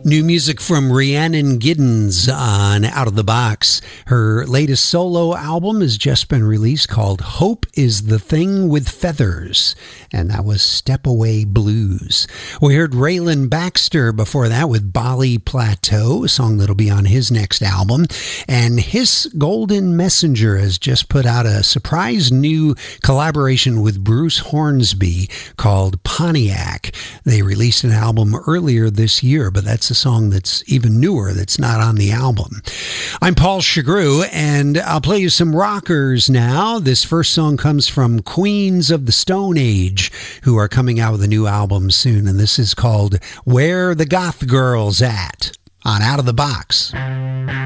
New music from Rhiannon Giddens on Out of the Box. Her latest solo album has just been released called Hope is the Thing with Feathers, and that was Step Away Blues. We heard Raylan Baxter before that with Bali Plateau, a song that'll be on his next album. And His Golden Messenger has just put out a surprise new collaboration with Bruce Hornsby called Pontiac. They released an album earlier this year, but that's a song that's even newer that's not on the album. I'm Paul Chagru, and I'll play you some rockers now. This first song comes from Queens of the Stone Age, who are coming out with a new album soon, and this is called Where the Goth Girls At on Out of the Box.